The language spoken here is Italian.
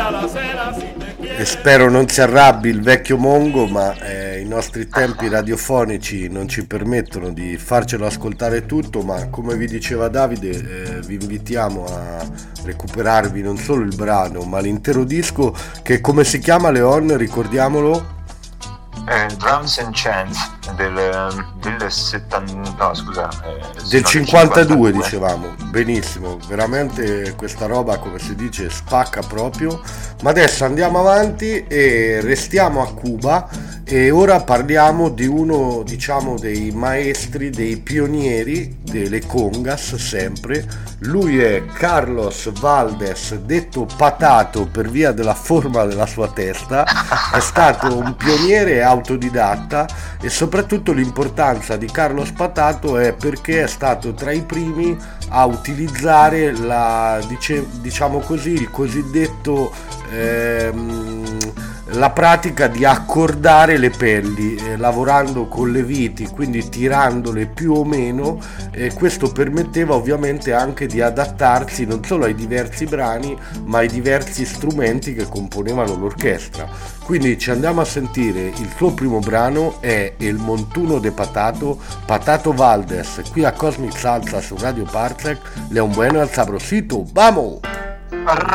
E spero non si arrabbi il vecchio Mongo, ma i nostri tempi radiofonici non ci permettono di farcelo ascoltare tutto, ma come vi diceva Davide, vi invitiamo a recuperarvi non solo il brano, ma l'intero disco che come si chiama, Leon, ricordiamolo? Drums and Chants del 70, no scusa, Del 52 dicevamo, benissimo, veramente questa roba come si dice spacca proprio, ma adesso andiamo avanti e restiamo a Cuba e ora parliamo di uno diciamo dei maestri, dei pionieri delle congas sempre, lui è Carlos Valdes detto Patato per via della forma della sua testa, è stato un pioniere autodidatta e soprattutto l'importanza di Carlos Patato è perché è stato tra i primi a utilizzare diciamo così il cosiddetto la pratica di accordare le pelli lavorando con le viti, quindi tirandole più o meno, e questo permetteva ovviamente anche di adattarsi non solo ai diversi brani ma ai diversi strumenti che componevano l'orchestra. Quindi ci andiamo a sentire il suo primo brano, è El Montuno de Patato, Patato Valdes, qui a Cosmic Salsa su Radio Parsec, le un bueno al sabrosito, vamos!